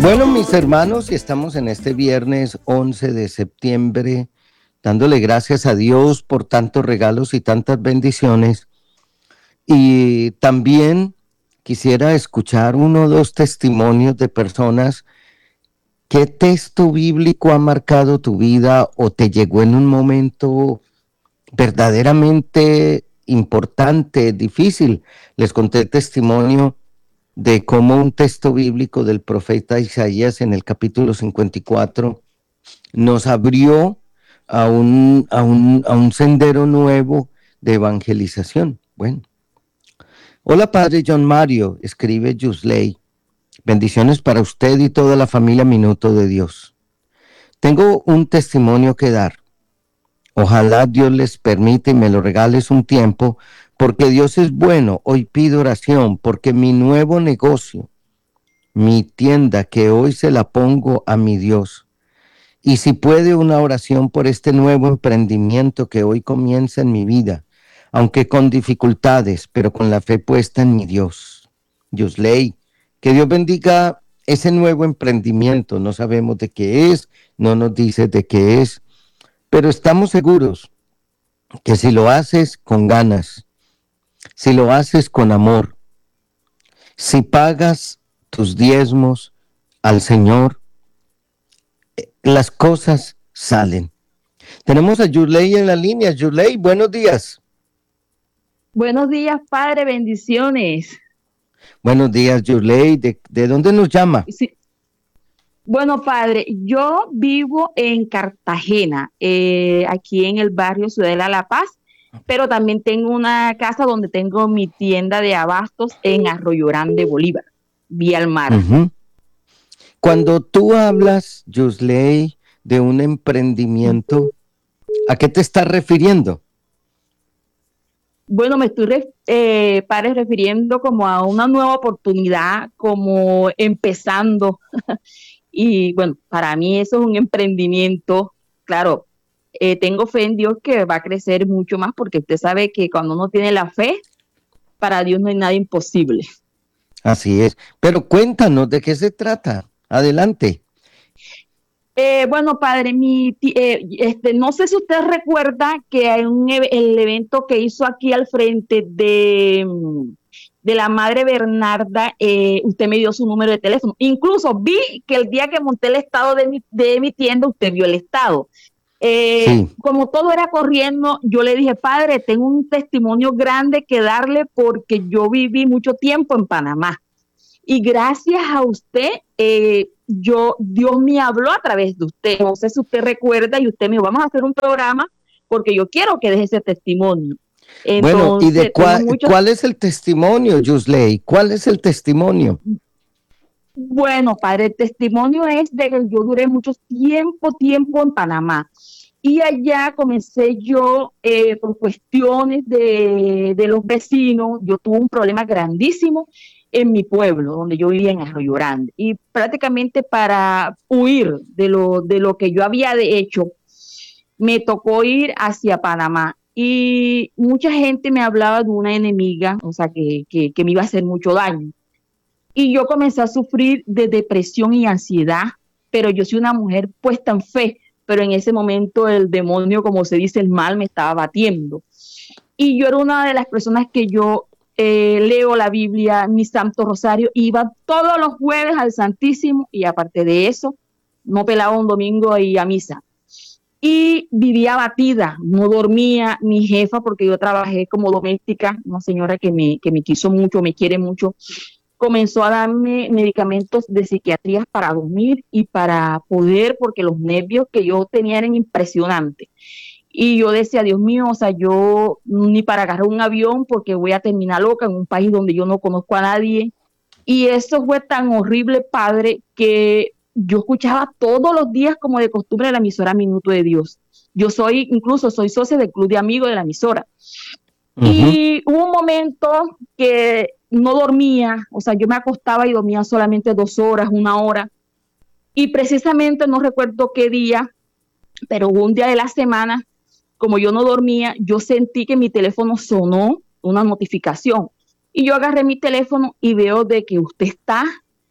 Bueno, mis hermanos, y estamos en este viernes 11 de septiembre, dándole gracias a Dios por tantos regalos y tantas bendiciones. Y también quisiera escuchar uno o dos testimonios de personas. ¿Qué texto bíblico ha marcado tu vida o te llegó en un momento verdaderamente importante, difícil? Les conté el testimonio de cómo un texto bíblico del profeta Isaías en el capítulo 54 nos abrió a un sendero nuevo de evangelización. Bueno, hola Padre John Mario, escribe Yusley. Bendiciones para usted y toda la familia Minuto de Dios. Tengo un testimonio que dar. Ojalá Dios les permita y me lo regales un tiempo, porque Dios es bueno. Hoy pido oración, porque mi nuevo negocio, mi tienda, que hoy se la pongo a mi Dios. Y si puede, una oración por este nuevo emprendimiento que hoy comienza en mi vida, aunque con dificultades, pero con la fe puesta en mi Dios. Yusley, que Dios bendiga ese nuevo emprendimiento. No sabemos de qué es, no nos dice de qué es, pero estamos seguros que si lo haces con ganas, si lo haces con amor, si pagas tus diezmos al Señor, las cosas salen. Tenemos a Yurley en la línea. Yurley, buenos días. Buenos días, Padre, bendiciones. Buenos días, Yurley. ¿De dónde nos llama? Sí. Bueno, Padre, yo vivo en Cartagena, aquí en el barrio Ciudadela La Paz, pero también tengo una casa donde tengo mi tienda de abastos en Arroyo Grande, Bolívar, vía al mar. Uh-huh. Cuando tú hablas, Yusley, de un emprendimiento, ¿a qué te estás refiriendo? Bueno, me estoy, Padre, refiriendo como a una nueva oportunidad, como empezando. Y bueno, para mí eso es un emprendimiento, claro, tengo fe en Dios que va a crecer mucho más porque usted sabe que cuando uno tiene la fe, para Dios no hay nada imposible. Así es. Pero cuéntanos de qué se trata. Adelante. Bueno, padre, no sé si usted recuerda que hay el evento que hizo aquí al frente de la Madre Bernarda, usted me dio su número de teléfono. Incluso vi que el día que monté el estado de mi tienda, usted vio el estado. Sí. Como todo era corriendo, yo le dije, padre, tengo un testimonio grande que darle porque yo viví mucho tiempo en Panamá. Y gracias a usted, Dios me habló a través de usted. No sé si usted recuerda y usted me dijo, vamos a hacer un programa porque yo quiero que deje ese testimonio. Bueno, ¿y de Entonces, tengo muchos. cuál es el testimonio, Yusley? ¿Cuál es el testimonio? Bueno, padre, el testimonio es de que yo duré mucho tiempo en Panamá. Y allá comencé yo, por cuestiones de los vecinos, yo tuve un problema grandísimo en mi pueblo, donde yo vivía en Arroyo Grande. Y prácticamente para huir de lo que yo había de hecho, me tocó ir hacia Panamá. Y mucha gente me hablaba de una enemiga, o sea, que me iba a hacer mucho daño. Y yo comencé a sufrir de depresión y ansiedad, pero yo soy una mujer puesta en fe, pero en ese momento el demonio, como se dice, el mal me estaba batiendo. Y yo era una de las personas que yo leo la Biblia, mi Santo Rosario, iba todos los jueves al Santísimo y aparte de eso, no pelaba un domingo y a misa. Y vivía abatida, no dormía, mi jefa, porque yo trabajé como doméstica, una señora que me quiso mucho, me quiere mucho, comenzó a darme medicamentos de psiquiatría para dormir y para poder, porque los nervios que yo tenía eran impresionantes. Y yo decía, Dios mío, o sea, yo ni para agarrar un avión porque voy a terminar loca en un país donde yo no conozco a nadie. Y eso fue tan horrible, padre, que yo escuchaba todos los días como de costumbre la emisora Minuto de Dios. Yo soy, incluso soy socia del club de amigos de la emisora. Uh-huh. Y hubo un momento que no dormía, o sea, yo me acostaba y dormía solamente 2 horas, 1 hora. Y precisamente no recuerdo qué día, pero hubo un día de la semana, como yo no dormía, yo sentí que mi teléfono sonó una notificación. Y yo agarré mi teléfono y veo de que usted está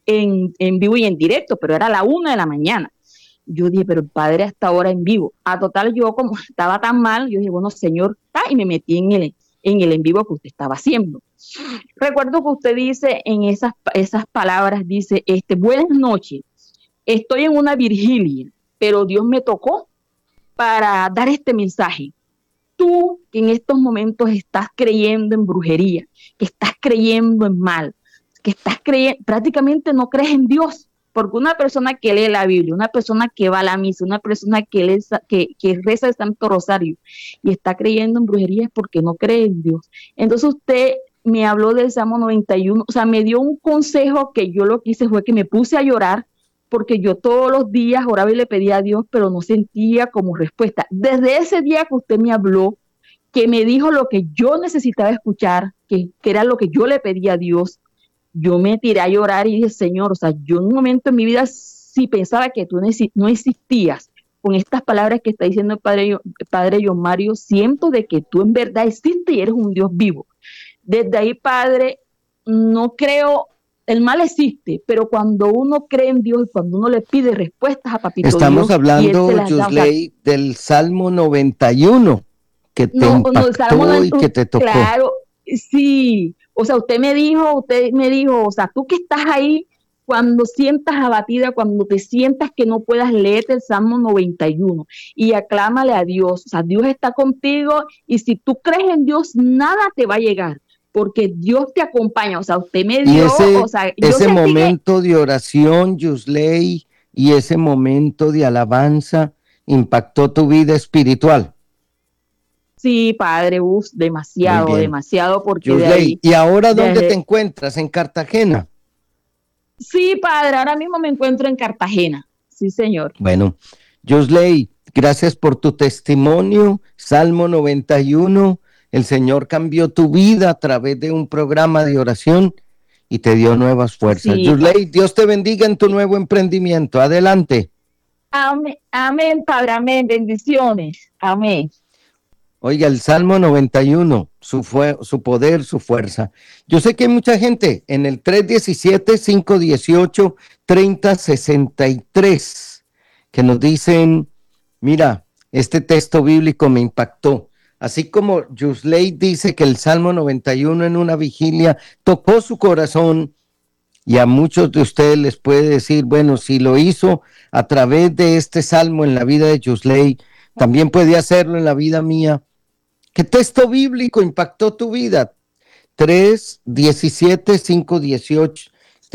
en vivo y en directo, pero era la 1 de la mañana. Yo dije, pero el padre hasta ahora en vivo. A total, yo como estaba tan mal, yo dije, bueno, señor, y me metí en el en vivo que usted estaba haciendo. Recuerdo que usted dice en esas palabras, dice, buenas noches, estoy en una vigilia, pero Dios me tocó para dar este mensaje. Tú que en estos momentos estás creyendo en brujería, que estás creyendo en mal, que estás creyendo, prácticamente no crees en Dios, porque una persona que lee la Biblia, una persona que va a la misa, una persona que reza el Santo Rosario y está creyendo en brujería es porque no cree en Dios. Entonces usted me habló del Salmo 91, o sea, me dio un consejo que yo lo que hice fue que me puse a llorar porque yo todos los días oraba y le pedía a Dios, pero no sentía como respuesta. Desde ese día que usted me habló, que me dijo lo que yo necesitaba escuchar, que era lo que yo le pedía a Dios, yo me tiré a llorar y dije, Señor, o sea, yo en un momento en mi vida sí pensaba que tú no existías. Con estas palabras que está diciendo el padre John Mario, siento de que tú en verdad existes y eres un Dios vivo. Desde ahí, Padre, no creo, el mal existe, pero cuando uno cree en Dios y cuando uno le pide respuestas a Papito Estamos Dios y Él se hablando, las da, o sea, Yusley, del Salmo 91 que te no, el Salmo impactó y que te tocó. claro, sí, o sea, usted me dijo, o sea, tú que estás ahí, cuando sientas abatida, cuando te sientas que no puedas leerte el Salmo 91 y aclámale a Dios, o sea, Dios está contigo y si tú crees en Dios, nada te va a llegar, porque Dios te acompaña, o sea, usted me Y dio, o sea, yo ese sentí que, momento de oración, Yusley, y ese momento de alabanza impactó tu vida espiritual. sí, Padre, Muy demasiado, bien. demasiado, porque de Yusley, ahí, ¿y ahora dónde te desde, encuentras? ¿En Cartagena? sí, Padre, ahora mismo me encuentro en Cartagena, sí, señor. Bueno, Yusley, gracias por tu testimonio. Salmo 91, el Señor cambió tu vida a través de un programa de oración y te dio nuevas fuerzas. Sí, Yusley, Dios te bendiga en tu nuevo emprendimiento. Adelante. amén, amén, Padre, amén, bendiciones, amén. Oiga, el Salmo 91, su poder, su fuerza. Yo sé que hay mucha gente en el 317-518-3063 que nos dicen, mira, este texto bíblico me impactó. Así como Yusley dice que el Salmo 91 en una vigilia tocó su corazón y a muchos de ustedes les puede decir, bueno, si lo hizo a través de este Salmo en la vida de Yusley, también puede hacerlo en la vida mía. ¿Qué texto bíblico impactó tu vida? 317-518,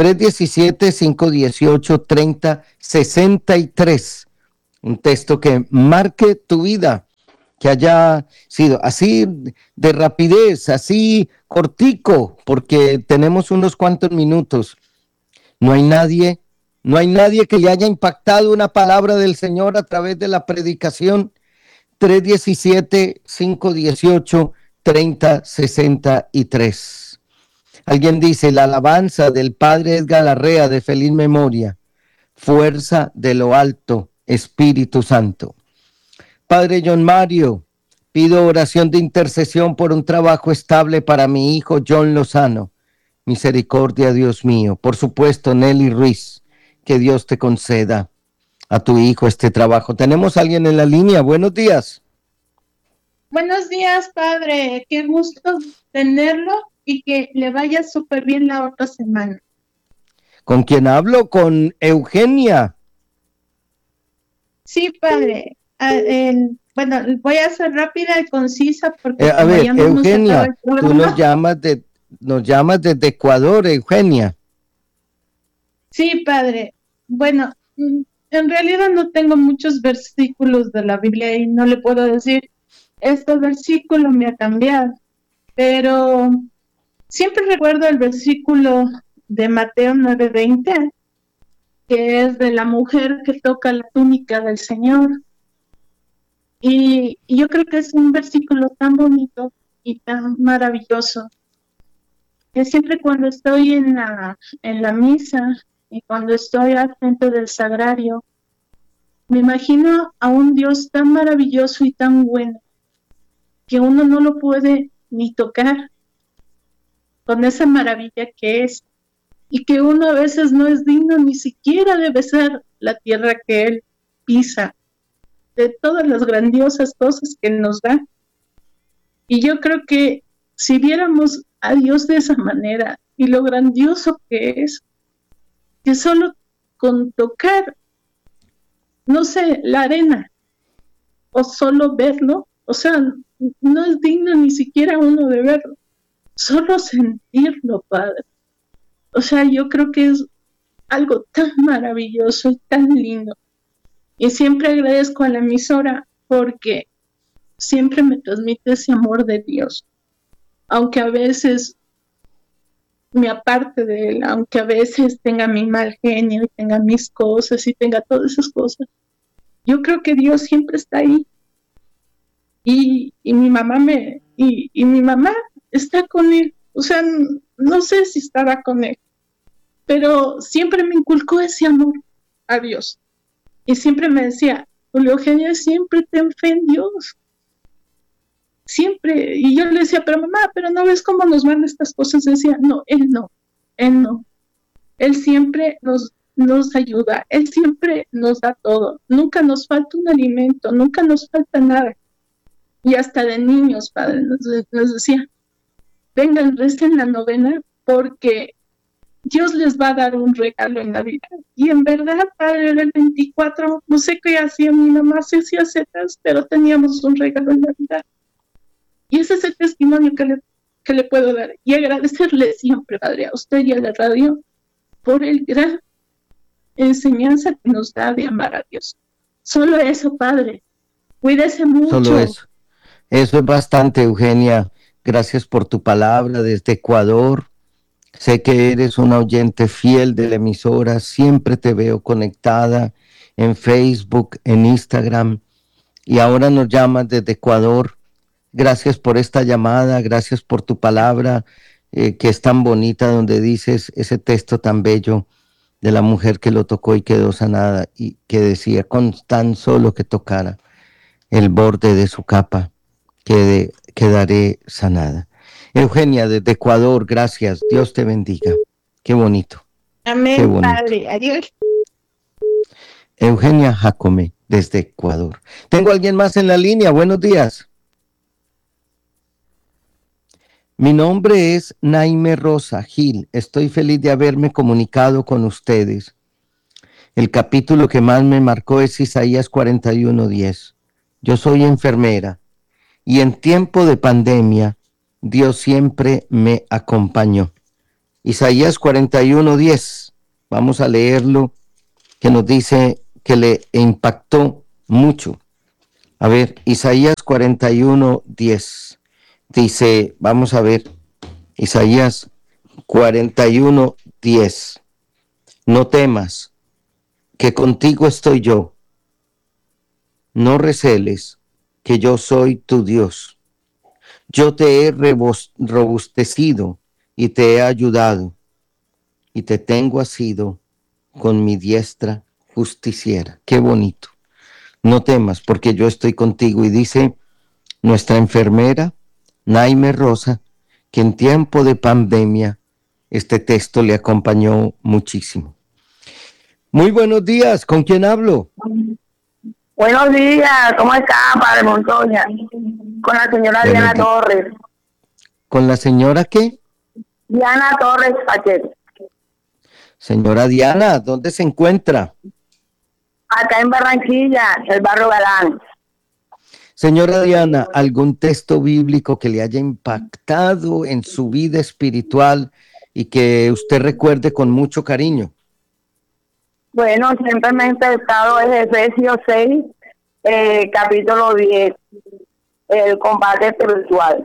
317-518-3063. Un texto que marque tu vida, que haya sido así de rapidez, así cortico, porque tenemos unos cuantos minutos. No hay nadie, no hay nadie que le haya impactado una palabra del Señor a través de la predicación. 317-518-3063. Alguien dice, la alabanza del Padre Edgar Larrea de feliz memoria, fuerza de lo alto, Espíritu Santo. Padre John Mario, pido oración de intercesión por un trabajo estable para mi hijo John Lozano. Misericordia, Dios mío. Por supuesto, Nelly Ruiz, que Dios te conceda a tu hijo este trabajo. Tenemos a alguien en la línea. Buenos días. Buenos días, padre. Qué gusto tenerlo y que le vaya súper bien la otra semana. ¿Con quién hablo? Con Eugenia. Sí, padre. Bueno, voy a ser rápida y concisa porque A como ver, ya mismo se acaba Eugenia, el tú programa. nos llamas desde Ecuador, Eugenia. Sí, padre. Bueno, en realidad no tengo muchos versículos de la Biblia y no le puedo decir, este versículo me ha cambiado, pero siempre recuerdo el versículo de Mateo 9:20, que es de la mujer que toca la túnica del Señor. Y yo creo que es un versículo tan bonito y tan maravilloso, que siempre cuando estoy en la misa y cuando estoy al frente del sagrario, me imagino a un Dios tan maravilloso y tan bueno, que uno no lo puede ni tocar con esa maravilla que es. y que uno a veces no es digno ni siquiera de besar la tierra que Él pisa, de todas las grandiosas cosas que Él nos da. Y yo creo que si viéramos a Dios de esa manera y lo grandioso que es, que solo con tocar, no sé, la arena o solo verlo, o sea, no es digno ni siquiera uno de verlo, solo sentirlo, Padre. O sea, yo creo que es algo tan maravilloso y tan lindo. Y siempre agradezco a la emisora porque siempre me transmite ese amor de Dios. Aunque a veces me aparte de Él, aunque a veces tenga mi mal genio y tenga mis cosas y tenga todas esas cosas, yo creo que Dios siempre está ahí. Y mi mamá y mi mamá está con Él. O sea, no sé si estará con Él, pero siempre me inculcó ese amor a Dios. Y siempre me decía, Julio Eugenia, siempre ten fe en Dios. Siempre. Y yo le decía, pero mamá, pero no ves cómo nos van estas cosas. Decía, no. Él no. Él siempre nos ayuda. Él siempre nos da todo. Nunca nos falta un alimento, nunca nos falta nada. Y hasta de niños, padre, nos decía, vengan, recen la novena porque Dios les va a dar un regalo en Navidad. Y en verdad, padre, era el 24, no sé qué hacía mi mamá, se hacía setas, pero teníamos un regalo en Navidad. Y ese es el testimonio que le puedo dar. Y agradecerle siempre, padre, a usted y a la radio por el gran enseñanza que nos da de amar a Dios. Solo eso, padre. Cuídese mucho. Solo eso. Eso es bastante, Eugenia. Gracias por tu palabra desde Ecuador. Sé que eres una oyente fiel de la emisora. Siempre te veo conectada en Facebook, en Instagram. Y ahora nos llamas desde Ecuador. Gracias por esta llamada. Gracias por tu palabra, que es tan bonita, donde dices ese texto tan bello de la mujer que lo tocó y quedó sanada, y que decía, con tan solo que tocara el borde de su capa, quedaré sanada. Eugenia, desde Ecuador, gracias. Dios te bendiga. Qué bonito. Amén, qué bonito. Padre. Adiós. Eugenia Jacome, desde Ecuador. ¿Tengo alguien más en la línea? Buenos días. Mi nombre es Naime Rosa Gil. Estoy feliz de haberme comunicado con ustedes. El capítulo que más me marcó es Isaías 41:10. Yo soy enfermera y en tiempo de pandemia Dios siempre me acompañó. Isaías 41:10. Vamos a leerlo, que nos dice que le impactó mucho. A ver, Isaías 41:10. Dice, vamos a ver, Isaías 41:10. No temas, que contigo estoy yo. No receles, que yo soy tu Dios. Yo te he robustecido y te he ayudado, y te tengo asido con mi diestra justiciera. Qué bonito. No temas, porque yo estoy contigo. Y dice nuestra enfermera, Naime Rosa, que en tiempo de pandemia este texto le acompañó muchísimo. Muy buenos días, ¿con quién hablo? Buenos días, ¿cómo está, Padre Montoya? Con la señora Diana Torres. ¿Con la señora qué? Diana Torres Pacheco. Señora Diana, ¿dónde se encuentra? Acá en Barranquilla, el barrio Galán. Señora Diana, ¿algún texto bíblico que le haya impactado en su vida espiritual y que usted recuerde con mucho cariño? Bueno, siempre me ha interesado es Efesios 6, capítulo 10, el combate espiritual.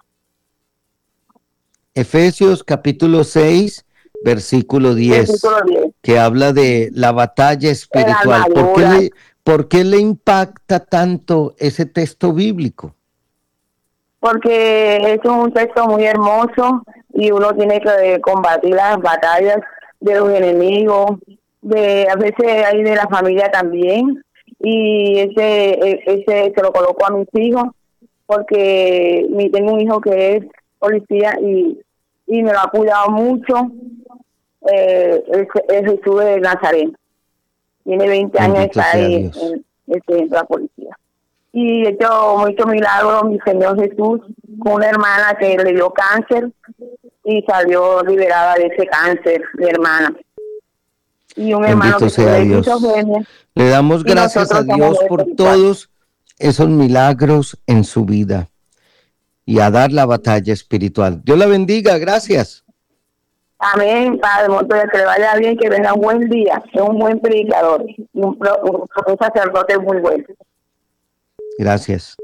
Efesios capítulo 6, versículo 10, que habla de la batalla espiritual. ¿Por qué le impacta tanto ese texto bíblico? Porque es un texto muy hermoso y uno tiene que combatir las batallas de los enemigos, a veces hay de la familia también, y ese se lo coloco a mis hijos porque tengo un hijo que es policía y me lo ha cuidado mucho. es Jesús de Nazaret. Tiene 20 años, Bendito está sea ahí Dios. en la policía. Y he hecho muchos milagros, mi Señor Jesús, con una hermana que le dio cáncer y salió liberada de ese cáncer, mi hermana. Y un hermano Bendito que sea tiene Dios. esquizofrenia. Le damos Y gracias a nosotros somos Dios por espirituales. todos esos milagros en su vida y a dar la batalla espiritual. Dios la bendiga, gracias. Amén, Padre Montoya, que le vaya bien, que venga un buen día, es un buen predicador, un sacerdote muy bueno. Gracias.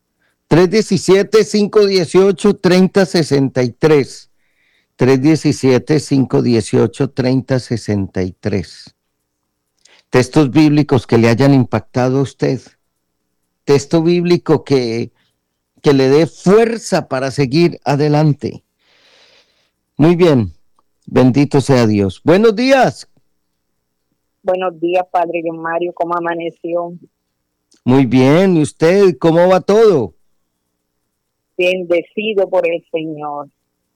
317-518-3063. 317-518-3063. Textos bíblicos que le hayan impactado a usted. Texto bíblico que le dé fuerza para seguir adelante. Muy bien. Bendito sea Dios. Buenos días. Buenos días, Padre John Mario, ¿cómo amaneció? Muy bien. ¿Y usted cómo va todo? Bendecido por el Señor.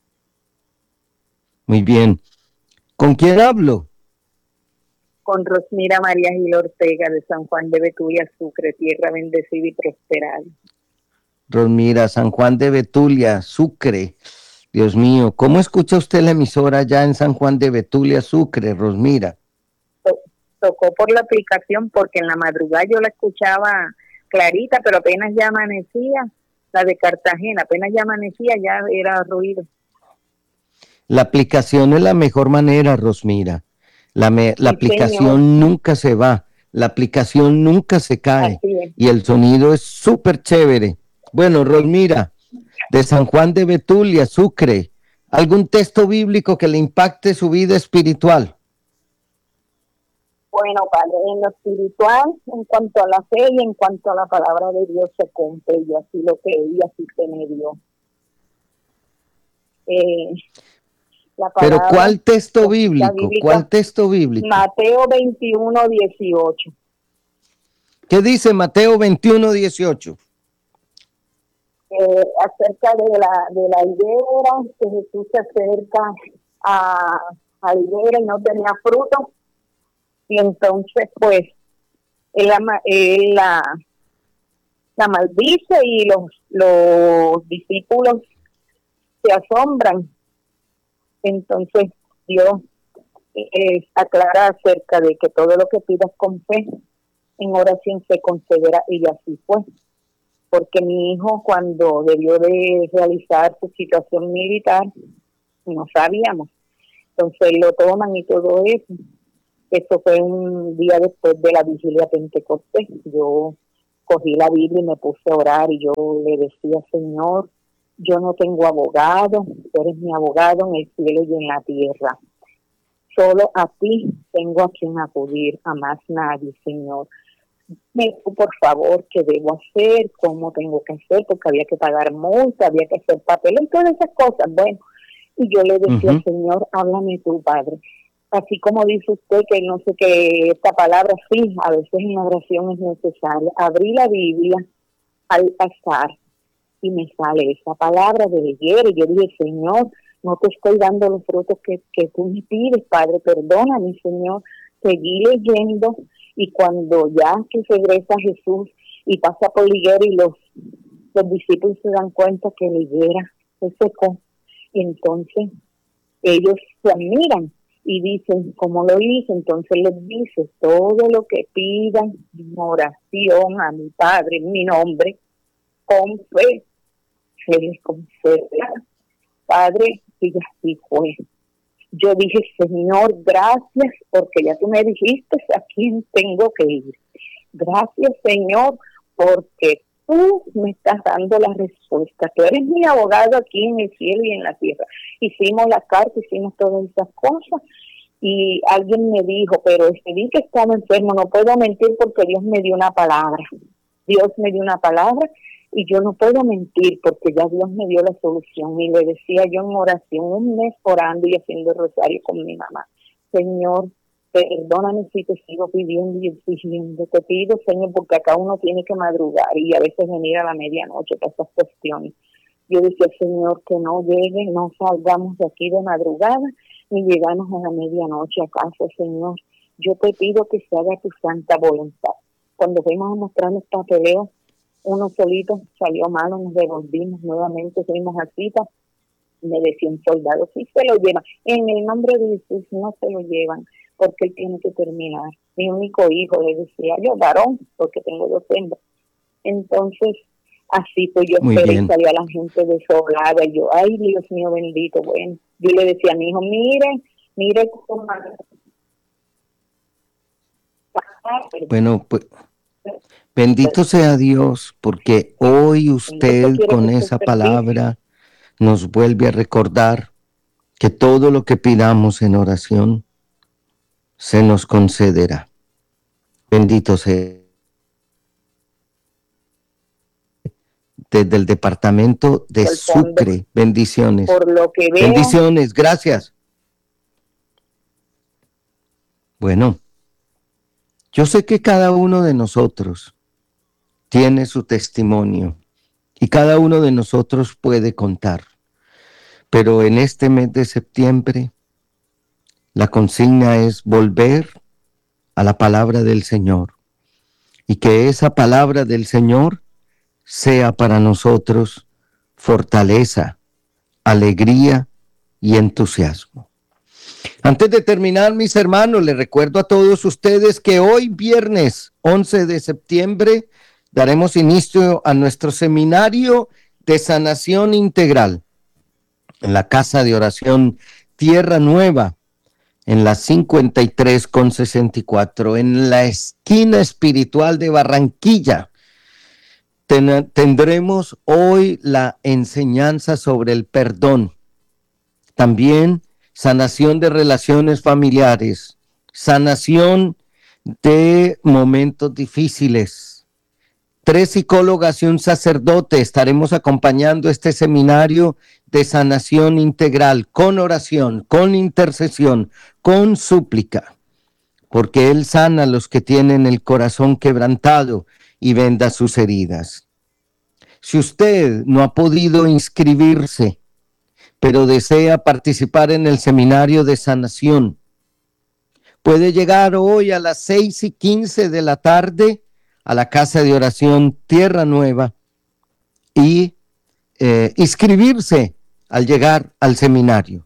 Muy bien. ¿Con quién hablo? Con Rosmira María Gil Ortega de San Juan de Betulia, Sucre, tierra bendecida y prosperada. Rosmira, San Juan de Betulia, Sucre. Dios mío, ¿cómo escucha usted la emisora allá en San Juan de Betulia, Sucre, Rosmira? Tocó por la aplicación porque en la madrugada yo la escuchaba clarita, pero apenas ya amanecía, la de Cartagena, apenas ya amanecía, ya era ruido. La aplicación es la mejor manera, Rosmira. La aplicación Señor. nunca se va, la aplicación nunca se cae y el sonido es súper chévere. Bueno, Rosmira, de San Juan de Betulia, Sucre, ¿algún texto bíblico que le impacte su vida espiritual? Bueno, Padre, en lo espiritual, en cuanto a la fe y en cuanto a la palabra de Dios se cumple, y así lo creí, así se me dio. La palabra, pero ¿cuál texto bíblico? ¿Cuál texto bíblico? Mateo 21:18. ¿Qué dice Mateo 21:18? Acerca de la higuera, que Jesús se acerca a la higuera y no tenía fruto, y entonces pues él la maldice y los discípulos se asombran. Entonces Dios aclara acerca de que todo lo que pidas con fe en oración se concederá, y así fue. Porque mi hijo, cuando debió de realizar su situación militar, no sabíamos. Entonces lo toman y todo eso. Eso fue un día después de la vigilia Pentecostés. Yo cogí la Biblia y me puse a orar, y yo le decía: Señor, yo no tengo abogado, tú eres mi abogado en el cielo y en la tierra. Solo a ti tengo a quien acudir, a más nadie, Señor. Me tú, por favor, qué debo hacer, cómo tengo que hacer, porque había que pagar multa, había que hacer papel y todas esas cosas. Bueno, y yo le decía: Señor, háblame tú, Padre. Así como dice usted que no sé qué, esta palabra sí, a veces en la oración es necesaria. Abrí la Biblia al azar y me sale esa palabra de ayer, y yo dije: Señor, no te estoy dando los frutos que tú me pides, Padre, perdóname, Señor. Seguí leyendo, y cuando ya que regresa Jesús y pasa por la higuera, y los discípulos se dan cuenta que la higuera se secó, y entonces ellos se admiran y dicen: ¿cómo lo hice? Entonces les dice: todo lo que pidan en oración a mi Padre en mi nombre, con fe, se les concederá. Padre, y así fue. Yo dije: Señor, gracias, porque ya tú me dijiste a quién tengo que ir. Gracias, Señor, porque tú me estás dando la respuesta. Tú eres mi abogado aquí en el cielo y en la tierra. Hicimos la carta, hicimos todas esas cosas, y alguien me dijo: pero vi que estaba enfermo, no puedo mentir porque Dios me dio una palabra. Dios me dio una palabra, y yo no puedo mentir porque ya Dios me dio la solución. Y le decía yo en oración, un mes orando y haciendo rosario con mi mamá: Señor, perdóname si te sigo pidiendo y exigiendo. Te pido, Señor, porque acá uno tiene que madrugar y a veces venir a la medianoche para esas cuestiones. Yo decía: Señor, que no llegue, no salgamos de aquí de madrugada, ni llegarnos a la medianoche a casa, Señor. Yo te pido que se haga tu santa voluntad. Cuando fuimos a mostrar los papeleos, uno solito salió malo, nos devolvimos nuevamente, fuimos a cita, me decía un soldado, sí se lo llevan, en el nombre de Jesús no se lo llevan, porque él tiene que terminar. Mi único hijo, le decía yo, varón, porque tengo 2 hembras. Entonces, así pues yo Muy esperé y bien. salía la gente desolada, y yo, ay Dios mío bendito, bueno, yo le decía a mi hijo, mire cómo... Bueno, pues bendito sea Dios, porque hoy usted con esa palabra nos vuelve a recordar que todo lo que pidamos en oración se nos concederá. Bendito sea. Desde el departamento de Sucre, bendiciones. Por lo que veo. Bendiciones, gracias. Bueno, yo sé que cada uno de nosotros tiene su testimonio y cada uno de nosotros puede contar. Pero en este mes de septiembre, la consigna es volver a la palabra del Señor y que esa palabra del Señor sea para nosotros fortaleza, alegría y entusiasmo. Antes de terminar, mis hermanos, les recuerdo a todos ustedes que hoy viernes 11 de septiembre daremos inicio a nuestro seminario de sanación integral en la Casa de Oración Tierra Nueva, en la 53 con 64, en la esquina espiritual de Barranquilla. Tendremos hoy la enseñanza sobre el perdón, también sanación de relaciones familiares, sanación de momentos difíciles. 3 psicólogas y un sacerdote estaremos acompañando este seminario de sanación integral, con oración, con intercesión, con súplica, porque Él sana a los que tienen el corazón quebrantado y venda sus heridas. Si usted no ha podido inscribirse, pero desea participar en el seminario de sanación, puede llegar hoy a las 6:15 de la tarde a la Casa de Oración Tierra Nueva y inscribirse al llegar al seminario.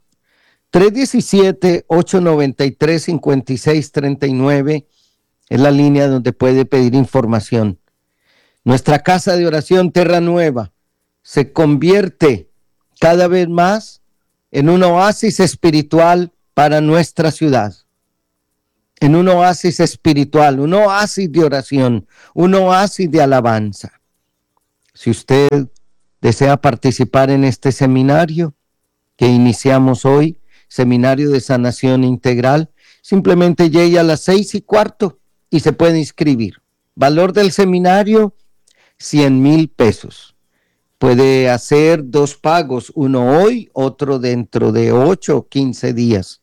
317-893-5639 es la línea donde puede pedir información. Nuestra Casa de Oración Tierra Nueva se convierte cada vez más en un oasis espiritual para nuestra ciudad. En un oasis espiritual, un oasis de oración, un oasis de alabanza. Si usted desea participar en este seminario que iniciamos hoy, seminario de sanación integral, simplemente llegue a las 6:15 y se puede inscribir. Valor del seminario, 100,000 pesos. Puede hacer 2 pagos, uno hoy, otro dentro de 8 o 15 días.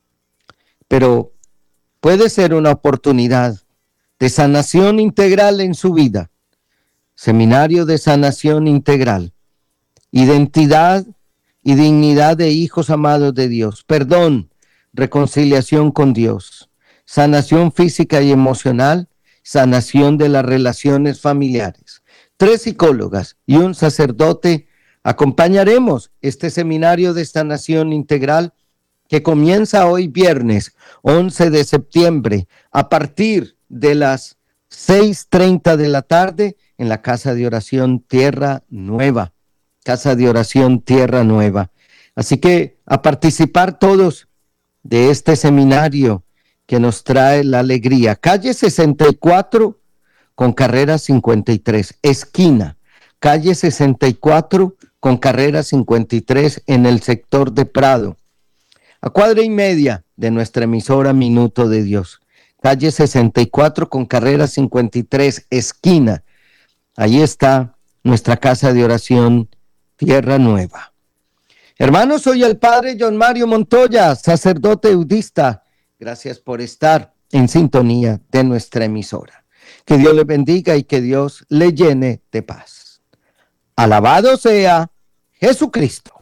Pero puede ser una oportunidad de sanación integral en su vida. Seminario de sanación integral. Identidad y dignidad de hijos amados de Dios. Perdón, reconciliación con Dios. Sanación física y emocional. Sanación de las relaciones familiares. 3 psicólogas y un sacerdote acompañaremos este seminario de sanación integral que comienza hoy viernes 11 de septiembre a partir de las 6:30 de la tarde en la Casa de Oración Tierra Nueva. Casa de Oración Tierra Nueva. Así que a participar todos de este seminario que nos trae la alegría. Calle 64 con carrera 53, esquina, calle 64 con carrera 53 en el sector de Prado, a 1.5 cuadras de nuestra emisora Minuto de Dios. Calle 64 con carrera 53, esquina. Ahí está nuestra Casa de Oración Tierra Nueva. Hermanos, soy el padre John Mario Montoya, sacerdote eudista. Gracias por estar en sintonía de nuestra emisora. Que Dios le bendiga y que Dios le llene de paz. Alabado sea Jesucristo.